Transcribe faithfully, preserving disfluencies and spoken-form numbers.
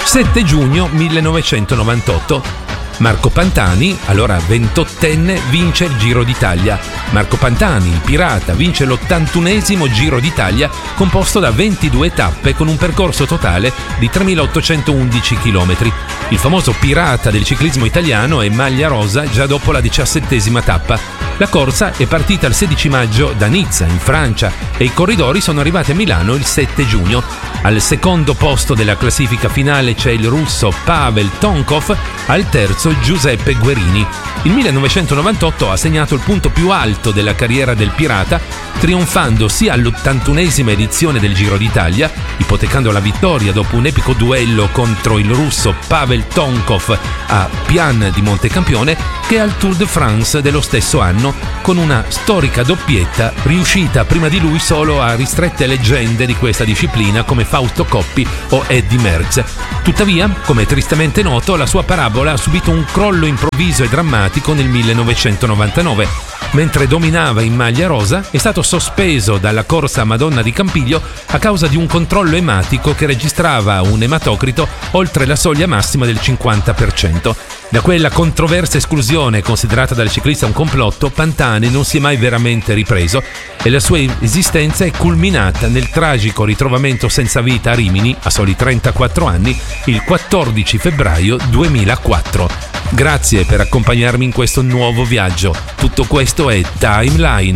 sette giugno millenovecentonovantotto. Marco Pantani, allora ventottenne, vince il Giro d'Italia. Marco Pantani, il pirata, vince l'ottantunesimo Giro d'Italia composto da ventidue tappe con un percorso totale di tremilaottocentoundici chilometri. Il famoso pirata del ciclismo italiano è maglia rosa già dopo la diciassettesima tappa. La corsa è partita il sedici maggio da Nizza, in Francia, e i corridori sono arrivati a Milano il sette giugno. Al secondo posto della classifica finale c'è il russo Pavel Tonkov, al terzo Giuseppe Guerini. Il millenovecentonovantotto ha segnato il punto più alto della carriera del pirata, trionfando sia all'ottantunesima edizione del Giro d'Italia, ipotecando la vittoria dopo un epico duello contro il russo Pavel Tonkov a Pian di Montecampione, che al Tour de France dello stesso anno, con una storica doppietta riuscita prima di lui solo a ristrette leggende di questa disciplina come Fausto Coppi o Eddy Merckx. Tuttavia, come è tristemente noto, la sua parabola ha subito un crollo improvviso e drammatico nel millenovecentonovantanove. Mentre dominava in maglia rosa, è stato sospeso dalla corsa Madonna di Campiglio a causa di un controllo ematico che registrava un ematocrito oltre la soglia massima del cinquanta per cento. Da quella controversa esclusione, considerata dal ciclista un complotto, Pantani non si è mai veramente ripreso e la sua esistenza è culminata nel tragico ritrovamento senza vita a Rimini, a soli trentaquattro anni, il quattordici febbraio duemilaquattro. Grazie per accompagnarmi in questo nuovo viaggio. Tutto questo è Timeline.